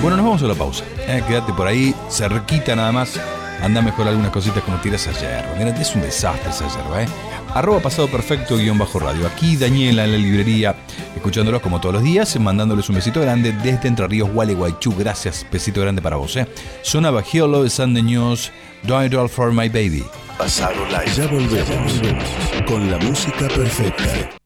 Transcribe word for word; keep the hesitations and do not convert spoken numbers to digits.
Bueno, nos vamos a la pausa. Eh, quédate por ahí, cerquita nada más. Anda mejor algunas cositas como tiras esa yerba. Mira, es un desastre esa yerba, ¿eh? Arroba pasado perfecto guión bajo radio. Aquí Daniela en la librería, escuchándolos como todos los días, mandándoles un besito grande desde Entre Ríos, Gualeguaychú. Gracias, besito grande para vos, ¿eh? Sonaba Hello de San Deños, Don't It All For My Baby. Pasado Live. Ya volvemos con la música perfecta.